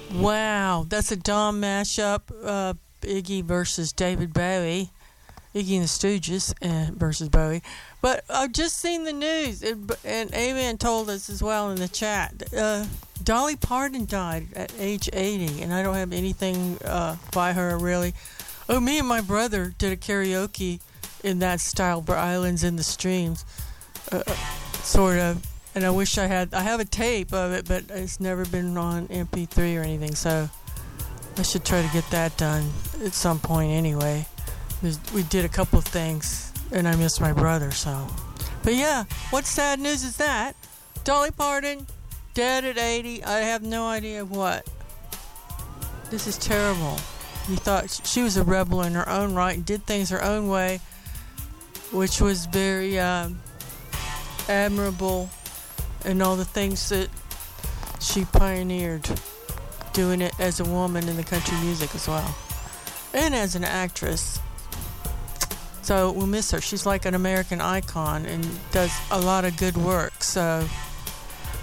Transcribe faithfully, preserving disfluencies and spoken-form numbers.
Wow, that's a Dom mashup. Uh, Iggy versus David Bowie. Iggy and the Stooges uh, versus Bowie. But I've just seen the news, and, and Amen told us as well in the chat. Uh, Dolly Parton died at age eighty, and I don't have anything uh, by her really. Oh, me and my brother did a karaoke in that style, Islands in the Streams, uh, sort of. And I wish I had, I have a tape of it, but it's never been on M P three or anything, so I should try to get that done at some point anyway. We did a couple of things, and I miss my brother, so. But yeah, what sad news is that? Dolly Parton, dead at eighty. I have no idea what. This is terrible. You thought she was a rebel in her own right and did things her own way, which was very um, admirable, and all the things that she pioneered, doing it as a woman in the country music as well, and as an actress. So we'll miss her. She's like an American icon and does a lot of good work. So